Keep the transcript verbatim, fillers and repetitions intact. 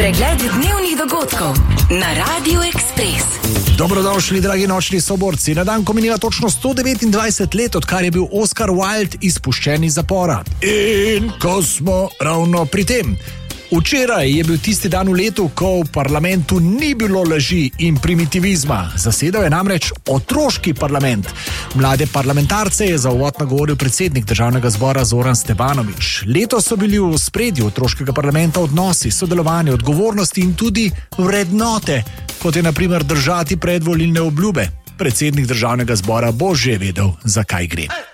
Pregled dnevnih dogodkov na Radiu Ekspres. Dobrodošli, dragi nočni soborci. Na dan, ko mineva točno sto devetindvajset let, odkar je bil Oscar Wilde izpuščen iz zapora. In ko smo ravno pri tem. Včeraj je bil tisti dan v letu, ko v parlamentu ni bilo laži in primitivizma. Zasedal je namreč otroški parlament. Mlade parlamentarce je za uvod nagovoril predsednik državnega zbora Zoran Stevanović. Letos so bili v ospredju otroškega parlamenta odnosi, sodelovanje, odgovornosti in tudi vrednote, kot je na primer držati predvolilne obljube. Predsednik državnega zbora bo že vedel, za kaj gre.